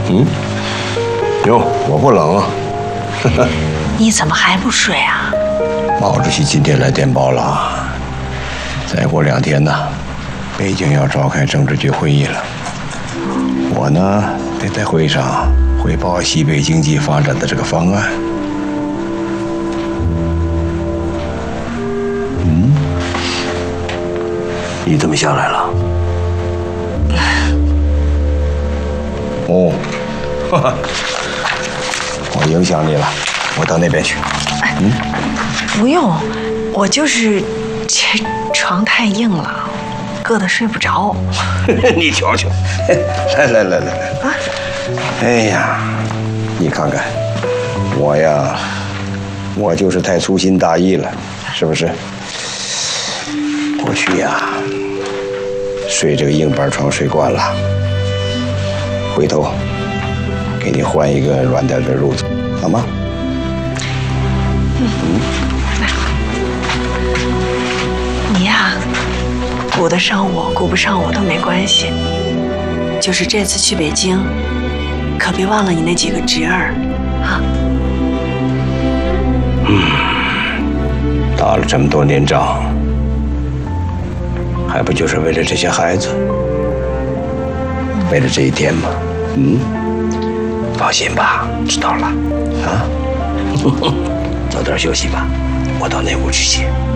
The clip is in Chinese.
嗯，哟，我不冷。 你怎么还不睡啊？ 毛主席今天来电报了，再过2天呢，北京要召开政治局会议了。我呢，得在会上汇报西北经济发展的这个方案。你怎么下来了？哦，哈哈，我影响你了，我到那边去。 不用，我就是这床太硬了，硌得睡不着。 你瞧瞧，来，啊！哎呀，你看看，我呀，我就是太粗心大意了，是不是？过去呀，睡这个硬板床睡惯了，回头给你换一个软点的褥子，好吗？ 你呀，顾得上我，顾不上我都没关系。就是这次去北京，可别忘了你那几个侄儿，啊。 打了这么多年仗，还不就是为了这些孩子，为了这一天吗？放心吧，知道了，啊，早点休息吧，我到那屋去写。